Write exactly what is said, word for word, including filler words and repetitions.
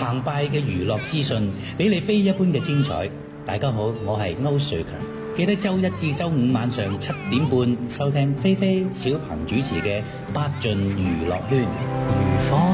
澎湃嘅娛樂資訊，俾你非一般嘅精彩。大家好，我係歐瑞強，記得周一至周五晚上七點半收聽菲菲小鵬主持嘅《百盡娛樂圈》。如火